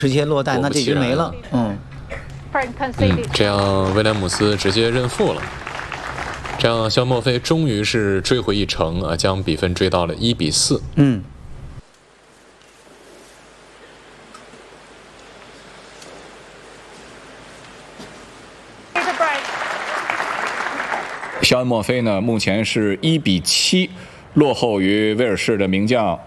直接落袋，那这局没了。 这样威廉姆斯直接认负了。这样肖莫菲终于是追回一城啊，将比分追到了1-4。 肖恩·墨菲呢，目前是1-7，落后于威尔士的名将